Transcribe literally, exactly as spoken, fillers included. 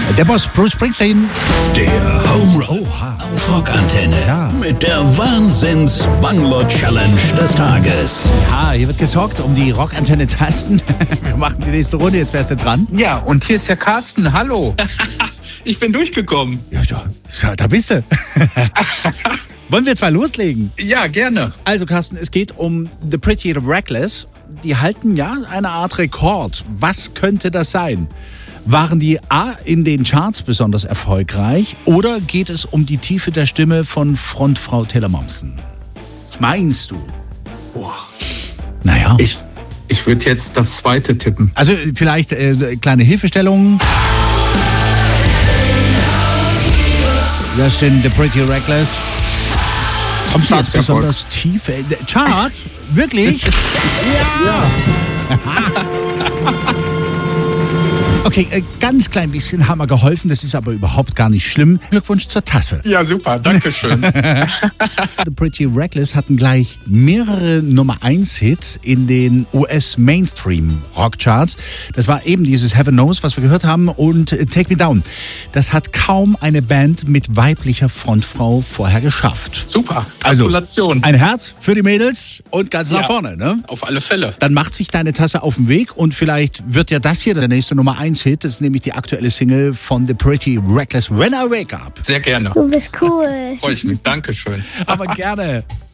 Der Boss Bruce Springsteen. Der Home Run auf Rockantenne. Ja. Mit der Wahnsinns-Bangler-Challenge des Tages. Ja, hier wird gezockt um die Rockantenne-Tasten. Wir machen die nächste Runde, jetzt wärst du dran. Ja, und hier ist der Carsten, hallo. Ich bin durchgekommen. Ja, ja, da bist du. Wollen wir jetzt mal loslegen? Ja, gerne. Also Carsten, es geht um The Pretty Reckless. Die halten ja eine Art Rekord. Was könnte das sein? Waren die A in den Charts besonders erfolgreich oder geht es um die Tiefe der Stimme von Frontfrau Taylor Momsen? Was meinst du? Boah. Naja. Ich, ich würde jetzt das zweite tippen. Also vielleicht äh, kleine Hilfestellung. Das sind The Pretty Reckless. Kommt sie jetzt besonders tief? Äh, Chart? Wirklich? Ja. ja. Okay, äh, ganz klein bisschen haben wir geholfen, das ist aber überhaupt gar nicht schlimm. Glückwunsch zur Tasse. Ja, super, danke schön. The Pretty Reckless hatten gleich mehrere Nummer eins Hits in den U S-Mainstream-Rockcharts. Das war eben dieses Heaven Knows, was wir gehört haben, und Take Me Down. Das hat kaum eine Band mit weiblicher Frontfrau vorher geschafft. Super, Gratulation. Also, ein Herz für die Mädels und ganz ja, nach vorne, ne? Auf alle Fälle. Dann macht sich deine Tasse auf den Weg und vielleicht wird ja das hier der nächste Nummer eins Hit. Das ist nämlich die aktuelle Single von The Pretty Reckless, When I Wake Up. Sehr gerne. Du bist cool. Freue ich mich, danke schön. Aber gerne.